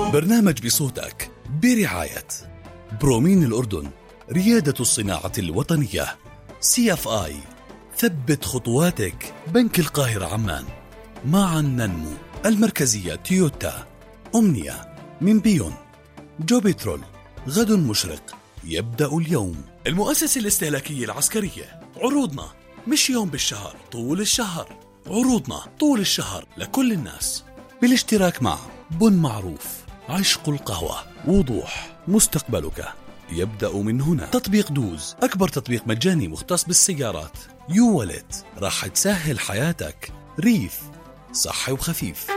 برنامج بصوتك برعاية برومين الأردن، ريادة الصناعة الوطنية. CFI، ثبت خطواتك. بنك القاهرة عمان. معا ننمو. المركزية تويوتا. أمنية من بيون. جوبيترول، غد مشرق يبدأ اليوم. المؤسسة الاستهلاكية العسكرية، عروضنا مش يوم بالشهر، طول الشهر. عروضنا طول الشهر لكل الناس، بالاشتراك مع بن معروف، عشق القهوة، وضوح، مستقبلك يبدأ من هنا. تطبيق دوز، أكبر تطبيق مجاني مختص بالسيارات. يو والت، راح تسهل حياتك. ريف، صحي وخفيف.